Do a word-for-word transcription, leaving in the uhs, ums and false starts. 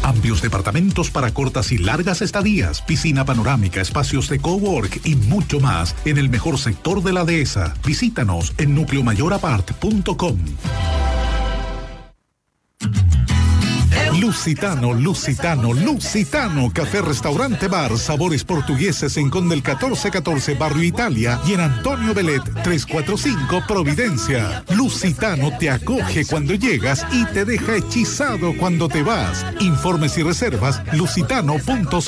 Amplios departamentos para cortas y largas estadías, piscina panorámica, espacios de cowork y mucho más en el mejor sector de la dehesa. Visítanos en núcleo mayor apart punto com. Lusitano, Lusitano, Lusitano, Café Restaurante Bar, sabores portugueses en Conde el catorce catorce, Barrio Italia, y en Antonio Belet, trescientos cuarenta y cinco, Providencia. Lusitano te acoge cuando llegas y te deja hechizado cuando te vas. Informes y reservas, lusitano punto